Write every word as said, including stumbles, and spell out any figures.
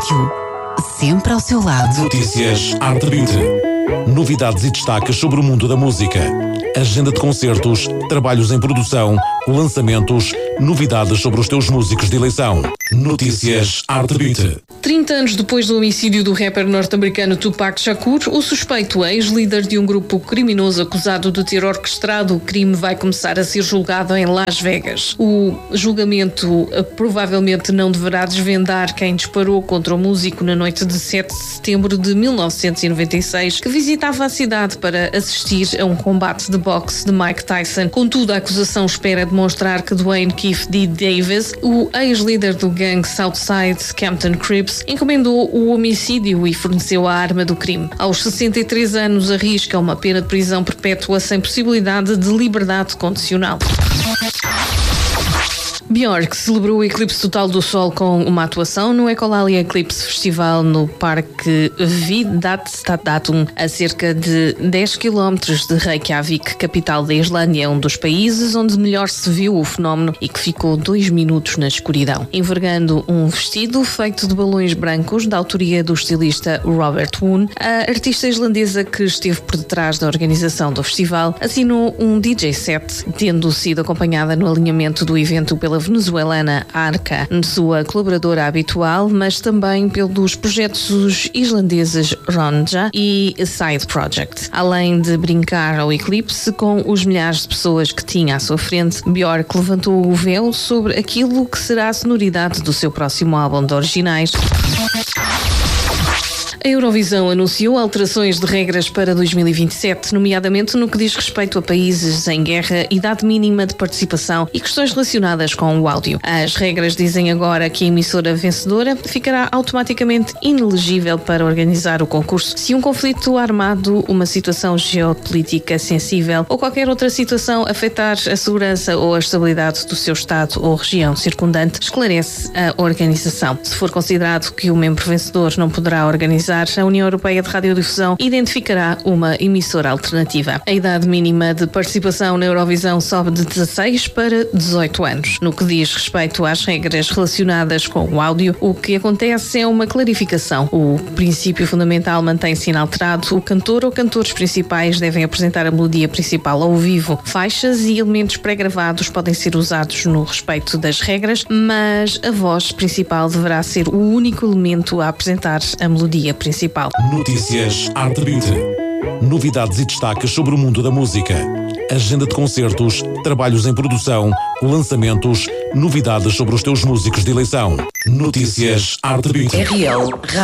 Rádio, sempre ao seu lado. Notícias Arte vinte. Novidades e destaques sobre o mundo da música. Agenda de concertos, trabalhos em produção, lançamentos, novidades sobre os teus músicos de eleição. Notícias Arte vinte. trinta anos depois do homicídio do rapper norte-americano Tupac Shakur, o suspeito, ex-líder de um grupo criminoso acusado de ter orquestrado o crime, vai começar a ser julgado em Las Vegas. O julgamento provavelmente não deverá desvendar quem disparou contra o músico na noite de sete de setembro de mil novecentos e noventa e seis, que visitava a cidade para assistir a um combate de boxe de Mike Tyson. Contudo, a acusação espera demonstrar que Dwayne Keith D. Davis, o ex-líder do gangue Southside Compton Crips, encomendou o homicídio e forneceu a arma do crime. Aos sessenta e três anos, arrisca uma pena de prisão perpétua sem possibilidade de liberdade condicional. Björk celebrou o eclipse total do Sol com uma atuação no Ecolalia Eclipse Festival no Parque Viðastaðatum, a cerca de dez quilómetros de Reykjavik, capital da Islândia, um dos países onde melhor se viu o fenómeno e que ficou dois minutos na escuridão. Envergando um vestido feito de balões brancos da autoria do estilista Robert Woon, a artista islandesa que esteve por detrás da organização do festival assinou um D J set, tendo sido acompanhada no alinhamento do evento pela venezuelana Arca, sua colaboradora habitual, mas também pelos projetos islandeses Ronja e Side Project. Além de brincar ao eclipse com os milhares de pessoas que tinha à sua frente, Björk levantou o véu sobre aquilo que será a sonoridade do seu próximo álbum de originais. A Eurovisão anunciou alterações de regras para dois mil e vinte e sete, nomeadamente no que diz respeito a países em guerra, idade mínima de participação e questões relacionadas com o áudio. As regras dizem agora que a emissora vencedora ficará automaticamente inelegível para organizar o concurso se um conflito armado, uma situação geopolítica sensível ou qualquer outra situação afetar a segurança ou a estabilidade do seu estado ou região circundante, esclarece a organização. Se for considerado que o membro vencedor não poderá organizar, a União Europeia de Radiodifusão identificará uma emissora alternativa. A idade mínima de participação na Eurovisão sobe de dezasseis para dezoito anos. No que diz respeito às regras relacionadas com o áudio, o que acontece é uma clarificação. O princípio fundamental mantém-se inalterado. O cantor ou cantores principais devem apresentar a melodia principal ao vivo. Faixas e elementos pré-gravados podem ser usados no respeito das regras, mas a voz principal deverá ser o único elemento a apresentar a melodia principal. Notícias Arte vinte. Novidades e destaques sobre o mundo da música. Agenda de concertos, trabalhos em produção, lançamentos, novidades sobre os teus músicos de eleição. Notícias Arte vinte. R L